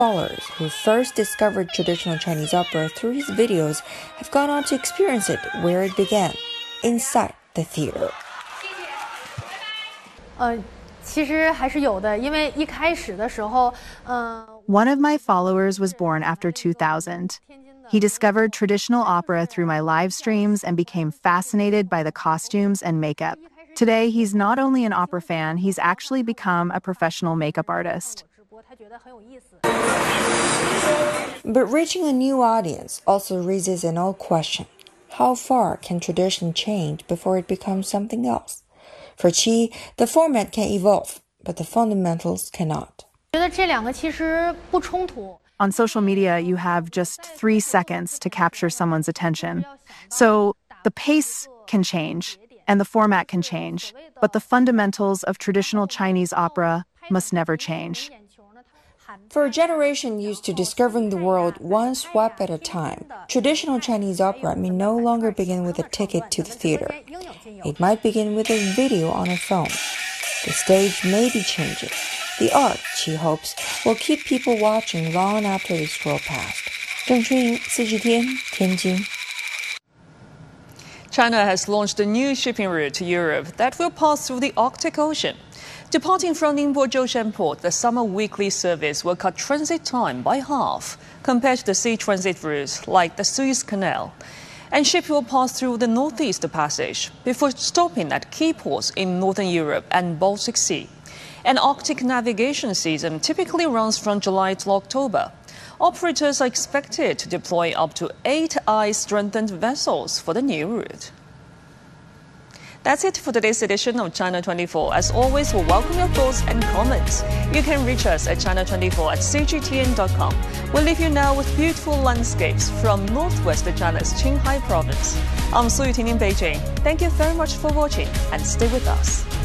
Scholars who first discovered traditional Chinese opera through his videos have gone on to experience it where it began, inside the theater. 其实还是有的，因为一开始的时候 ，One of my followers was born after 2000. He discovered traditional opera through my live streams and became fascinated by the costumes and makeup. Today, he's not only an opera fan, he's actually become a professional makeup artist. But reaching a new audience also raises an old question. How far can tradition change before it becomes something else? For Qi, the format can evolve, but the fundamentals cannot. 觉得这两个其实不冲突。 On social media, you have just 3 seconds to capture someone's attention. So the pace can change and the format can change, but the fundamentals of traditional Chinese opera must never change. For a generation used to discovering the world one swipe at a time, traditional Chinese opera may no longer begin with a ticket to the theater. It might begin with a video on a phone. The stage may be changing. The art, Qi hopes, will keep people watching long after they scroll past. Zheng Chunying, CGTN, Tianjin. China has launched a new shipping route to Europe that will pass through the Arctic Ocean. Departing from Ningbo Zhoushan Port, the summer weekly service will cut transit time by half compared to the sea transit routes like the Suez Canal. And ships will pass through the Northeast Passage before stopping at key ports in Northern Europe and Baltic Sea. An Arctic navigation season typically runs from July to October. Operators are expected to deploy up to 8 ice-strengthened vessels for the new route. That's it for today's edition of China 24. As always, we'll welcome your thoughts and comments. You can reach us at china24@cgtn.com. We'll leave you now with beautiful landscapes from northwest China's Qinghai province. I'm Su Yuting in Beijing. Thank you very much for watching and stay with us.